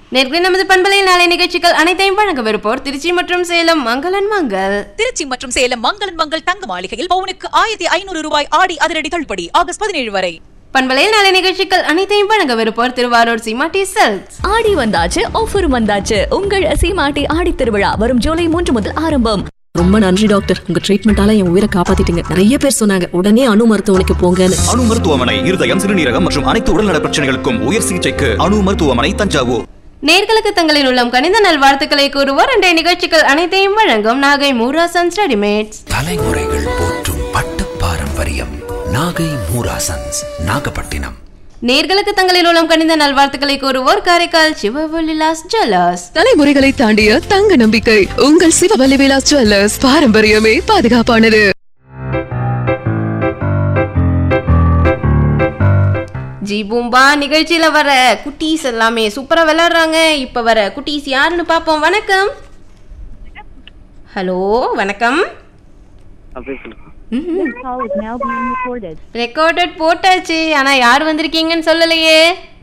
நேற்று நமது பண்பலையில் நாளை நிகழ்ச்சிகள் அனைத்தையும் வழங்கவிருப்போர் திருச்சி மற்றும் சேலம் மங்களன் மங்கள். திருச்சி மற்றும் சேலம் மங்களன் மங்கள் தங்க மாளிகையில் பவுனுக்கு 1500 ரூபாய் ஆடி அதிரடி தள்ளுபடி ஆகஸ்ட் 17 வரை. பண்பலையில் நாளை நிகழ்ச்சிகள் அனைத்தையும் வழங்கவிருப்போர் திருவாரூர் சீமாட்டி சில்க்ஸ். ஆடி வந்தாச்சு, ஆஃபர் வந்தாச்சு. உங்கள் சீமாட்டி ஆடி திருவிழா வரும் ஜூலை 3 முதல் ஆரம்பம். ரொம்ப நன்றி டாக்டர், உங்க ட்ரீட்மெண்டால என் உயிரை காப்பாத்திட்டீங்க. நிறைய பேர் சொன்னாங்க உடனே அணு மருத்துவமனைக்கு போங்கன்னு. அணு மருத்துவமனை இருதயம், சிறுநீரகம் மற்றும் அனைத்து உடல்நல பிரச்சனைகளுக்கும் உயர் சிகிச்சைக்கு அணு மருத்துவமனை, தஞ்சாவூர். நேர்களுக்கு தங்களின் உள்ளம் கனிந்த நல்வாழ்த்துக்களை கூறுவோர் இன்றைய நிகழ்ச்சிகள் அனைத்தையும் வழங்கும் நாகை மூராசன்ஸ் ரெடிமேட்ஸ். தலைமுறைகள் போற்றும் பட்டு பாரம்பரியம் நாகை மூராசன்ஸ், நாகப்பட்டினம். நேர்களுக்கு தங்களின் உள்ளம் கனிந்த நல்வாழ்த்துக்களை கூறுவோர் காரைக்கால் சிவவல்லி விலாஸ் ஜுவல்லர்ஸ். தலைமுறைகளை தாண்டிய தங்க நம்பிக்கை உங்கள் சிவவல்லி விலாஸ் ஜுவல்லர்ஸ். பாரம்பரியமே பாதுகாப்பானது. ஜி பூம்பா நிகழ்ச்சியில வர குட்டீஸ் எல்லாமே சூப்பரா விளையாடுறாங்க. இப்ப வர குட்டீஸ் யாருன்னு பாப்போம். வணக்கம். ஹலோ வணக்கம். ரெக்கார்டட் போட்டாச்சு, ஆனா யார் வந்திருக்கீங்கன்னு சொல்லலையே.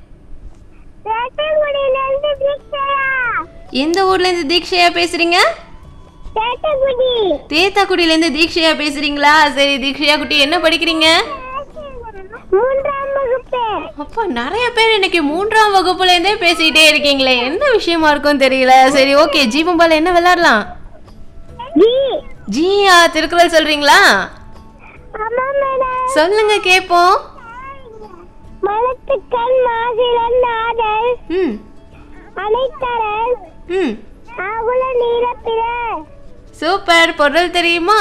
எந்த ஊர்ல இருந்து தீக்ஷையா பேசுறீங்க? தேத்தாக்குடியில இருந்து தீக்ஷையா பேசுறீங்களா? சரி தீக்ஷையா குட்டி, என்ன படிக்கிறீங்க? அப்பா நிறைய பேர் இன்னைக்கு 3ஆம் வகுப்புல இருந்தே பேசிட்டே இருக்கீங்களே, என்ன விஷயமா இருக்கும் தெரியல. சரி ஓகே, ஜீவம்பால என்ன விளையாடலாம்? ஜியா திருக்குறள் சொல்றீங்களா? சொல்லுங்க கேப்போம். மலத்துக்கள் மாசிலன் நாதல் அனைத்தரல் ஆகுல நீரப்பிற. சூப்பர். பொருள் தெரியுமா?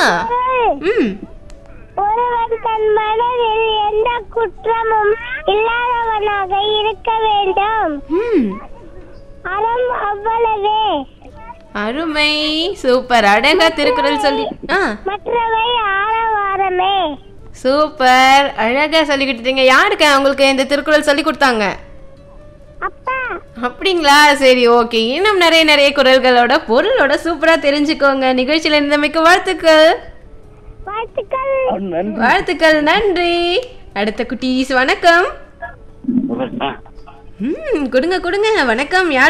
ஒருவன் தன் மனதில் எந்த குற்றமும் இல்லாதவனாக இருக்க வேண்டும். அறம் அவ்வளவே. அருமை, சூப்பர். அழகா திருக்குறள் சொல்லி மற்றவை ஆரவாரமே. சூப்பர், அழகா சொல்லிக்கிட்டீங்க. யாருக்கு உங்களுக்கு இந்த திருக்குறள் சொல்லி கொடுத்தாங்க? அப்பா. அப்படிங்களா? சரி ஓகே, இன்னும் நிறைய குறள்களோட பொருளோட சூப்பரா தெரிஞ்சுக்கோங்க. நிகழ்ச்சியில இருந்தமைக்கு வாழ்த்துக்கள். வாழ்த்துக்கள், நன்றி. அடுத்த குட்டீஸ் வணக்கம். கொடுங்க வணக்கம். யார்